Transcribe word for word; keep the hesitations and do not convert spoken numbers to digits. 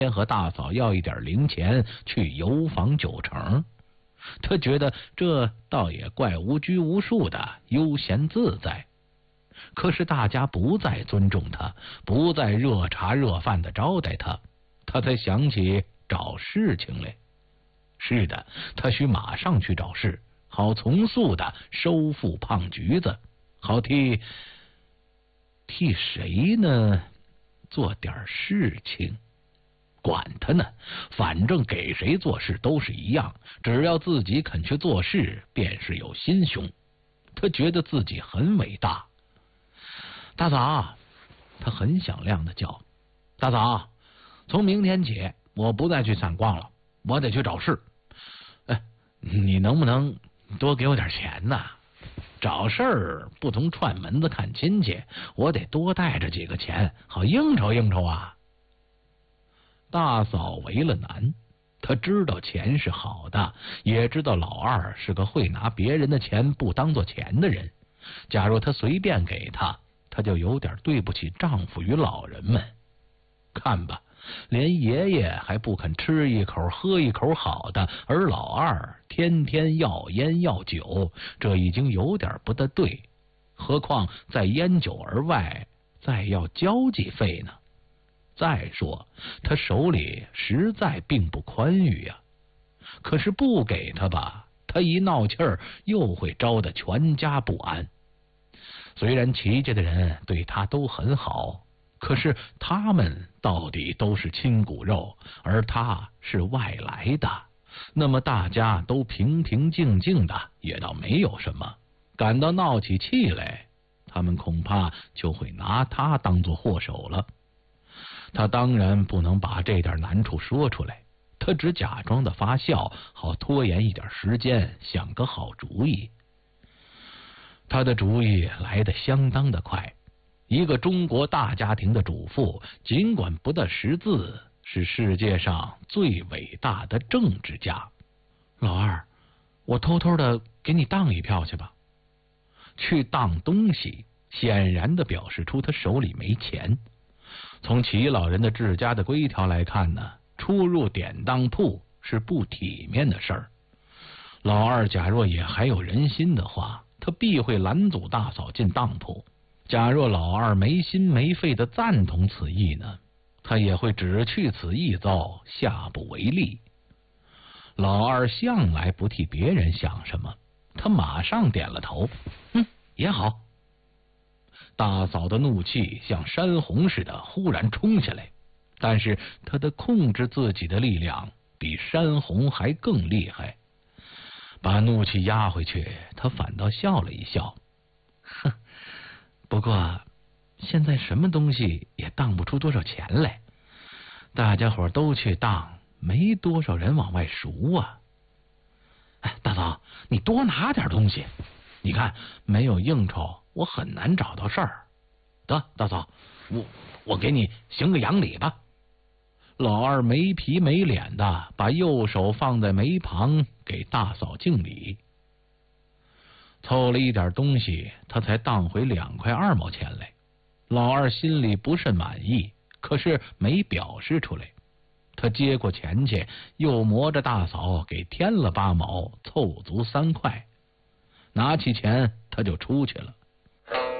先和大嫂要一点零钱去游访九城。他觉得这倒也怪无拘无束的，悠闲自在。可是大家不再尊重他，不再热茶热饭的招待他，他才想起找事情来。是的，他需马上去找事，好从速的收复胖橘子，好替替谁呢做点事情。管他呢，反正给谁做事都是一样，只要自己肯去做事，便是有心胸。他觉得自己很伟大。大嫂，他很响亮的叫，大嫂，从明天起我不再去散逛了，我得去找事。哎，你能不能多给我点钱呢？找事儿不同串门子看亲戚，我得多带着几个钱，好应酬应酬啊。大嫂为了难，她知道钱是好的，也知道老二是个会拿别人的钱不当做钱的人。假如她随便给他，她就有点对不起丈夫与老人们。看吧，连爷爷还不肯吃一口喝一口好的，而老二天天要烟要酒，这已经有点不得对。何况在烟酒而外，再要交际费呢？再说他手里实在并不宽裕呀、啊，可是不给他吧，他一闹气儿又会招得全家不安。虽然齐家的人对他都很好，可是他们到底都是亲骨肉，而他是外来的，那么大家都平平静静的也倒没有什么，感到闹起气来，他们恐怕就会拿他当作祸首了。他当然不能把这点难处说出来，他只假装的发笑，好拖延一点时间，想个好主意。他的主意来得相当的快。一个中国大家庭的主妇，尽管不得识字，是世界上最伟大的政治家。老二，我偷偷的给你当一票去吧。去当东西，显然的表示出他手里没钱。从齐老人的治家的规条来看呢，出入典当铺是不体面的事儿。老二假若也还有人心的话，他必会拦阻大嫂进当铺。假若老二没心没肺的赞同此意呢，他也会只去此一遭，下不为例。老二向来不替别人想什么，他马上点了头，嗯，也好。大嫂的怒气像山洪似的忽然冲下来，但是她的控制自己的力量比山洪还更厉害。把怒气压回去，她反倒笑了一笑，哼，不过现在什么东西也当不出多少钱来，大家伙都去当，没多少人往外赎啊。哎，大嫂，你多拿点东西，你看没有应酬，我很难找到事儿。得，大嫂，我我给你行个洋礼吧。老二没皮没脸的把右手放在眉旁，给大嫂敬礼。凑了一点东西，他才当回两块二毛钱来。老二心里不甚满意，可是没表示出来。他接过钱去，又磨着大嫂给添了八毛，凑足三块。拿起钱他就出去了。